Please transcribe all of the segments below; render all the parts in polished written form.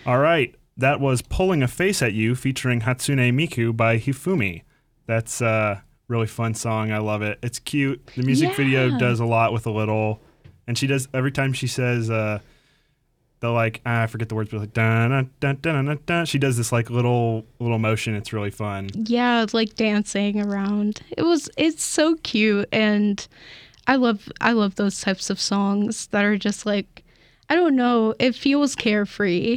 All right. That was Pulling a Face at You featuring Hatsune Miku by Hifumi. That's a really fun song. I love it. It's cute. The music video Yeah. does a lot with a little, and she does every time she says, the like, I forget the words, but like, dun, dun, dun, dun, dun, dun. She does this like little motion. It's really fun. Yeah, like dancing around. It's so cute, and I love those types of songs that are just like, I don't know, it feels carefree.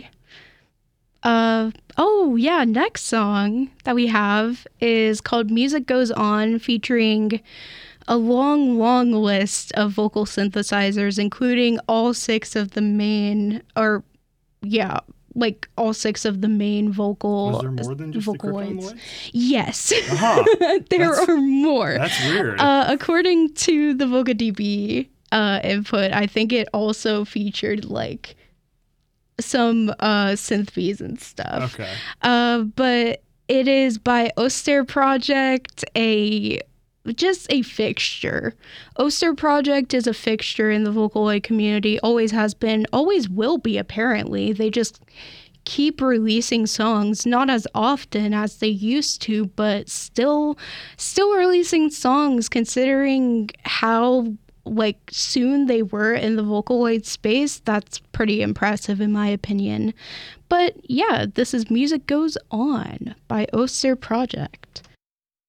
Oh yeah, next song that we have is called Music Goes On, featuring a long list of vocal synthesizers, including all six of the main, or yeah, like all six of the main Was there more than just the vocaloids. Cryptonoids? Yes, Aha. there That's are more. that's weird. According to the VocaDB input, I think it also featured like some synth beats and stuff. Okay. But it is by Oster Project, a just a fixture. Oster Project is a fixture in the Vocaloid community, always has been, always will be apparently. They just keep releasing songs, not as often as they used to, but still releasing songs considering how like soon they were in the Vocaloid space. That's pretty impressive in my opinion. But yeah, this is Music Goes On by Oster Project.